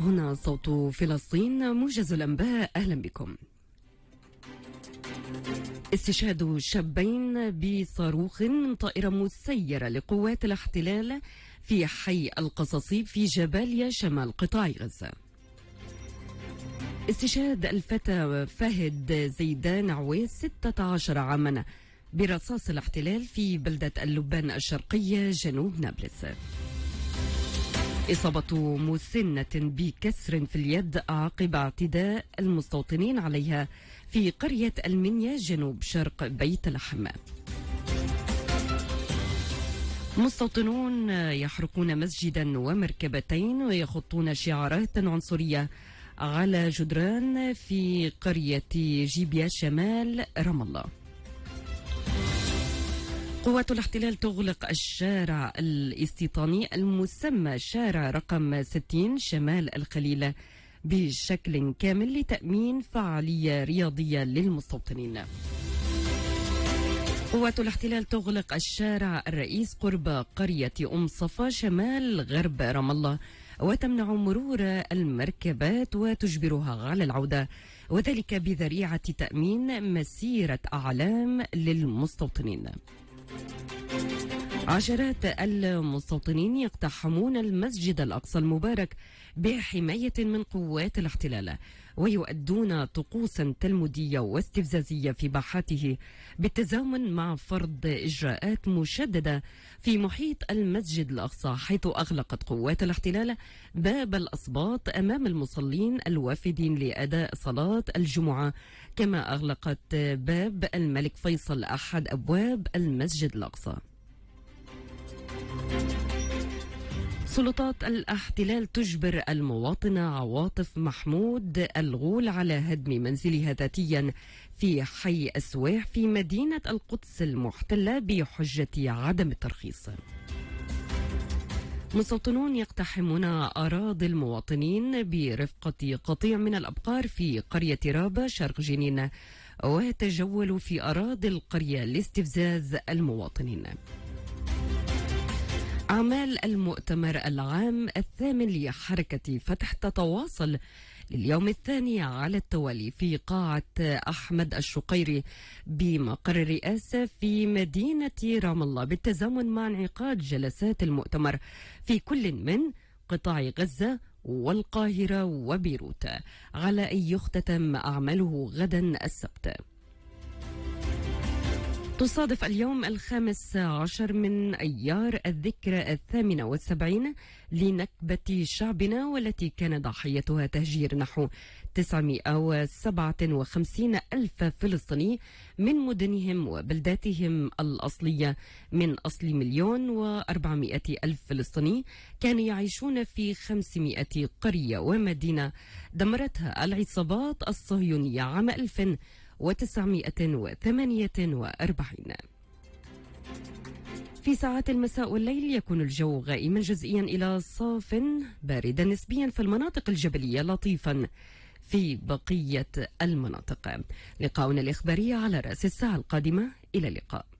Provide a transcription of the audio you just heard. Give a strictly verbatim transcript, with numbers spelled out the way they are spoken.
هنا صوت فلسطين، موجز الأنباء. أهلا بكم. استشهاد شابين بصاروخ من طائرة مسيرة لقوات الاحتلال في حي القصصي في جباليا شمال قطاع غزة. استشهاد الفتى فهد زيدان عويس ستة عشر عاما برصاص الاحتلال في بلدة اللبان الشرقية جنوب نابلس. إصابة مسنة بكسر في اليد عقب اعتداء المستوطنين عليها في قرية المنيا جنوب شرق بيت لحم. مستوطنون يحرقون مسجدا ومركبتين ويخطون شعارات عنصرية على جدران في قرية جيبيا شمال رام الله. قوات الاحتلال تغلق الشارع الاستيطاني المسمى شارع رقم ستين شمال الخليل بشكل كامل لتأمين فعالية رياضية للمستوطنين. قوات الاحتلال تغلق الشارع الرئيس قرب قرية أم صفا شمال غرب رام الله وتمنع مرور المركبات وتجبرها على العودة، وذلك بذريعة تأمين مسيرة أعلام للمستوطنين. عشرات المستوطنين يقتحمون المسجد الأقصى المبارك بحماية من قوات الاحتلال ويؤدون طقوسا تلمودية واستفزازية في باحاته بالتزامن مع فرض إجراءات مشددة في محيط المسجد الأقصى، حيث أغلقت قوات الاحتلال باب الأصباط أمام المصلين الوافدين لأداء صلاة الجمعة، كما أغلقت باب الملك فيصل أحد أبواب المسجد الأقصى. سلطات الاحتلال تجبر المواطنة عواطف محمود الغول على هدم منزلها ذاتيا في حي السواح في مدينة القدس المحتلة بحجة عدم الترخيص. مستوطنون يقتحمون أراضي المواطنين برفقة قطيع من الأبقار في قرية رابة شرق جنين وتجولوا في أراضي القرية لاستفزاز المواطنين. أعمال المؤتمر العام الثامن لحركة فتح تتواصل لليوم الثاني على التوالي في قاعة أحمد الشقيري بمقر الرئاسة في مدينة رام الله، بالتزامن مع انعقاد جلسات المؤتمر في كل من قطاع غزة والقاهرة وبيروت، على أن يختتم أعماله غدا السبت. تصادف اليوم الخامس عشر من أيار الذكرى الثامنة والسبعين لنكبة شعبنا، والتي كان ضحيتها تهجير نحو تسعمائة وسبعة وخمسين ألف فلسطيني من مدنهم وبلداتهم الأصلية، من أصل مليون وأربعمائة ألف فلسطيني كانوا يعيشون في خمسمائة قرية ومدينة دمرتها العصابات الصهيونية عام ألف وتسعمائة وثمانية وأربعين. في ساعات المساء والليل يكون الجو غائما جزئيا إلى صاف باردا نسبيا في المناطق الجبلية، لطيفا في بقية المناطق. لقاؤنا الإخباري على رأس الساعة القادمة. إلى اللقاء.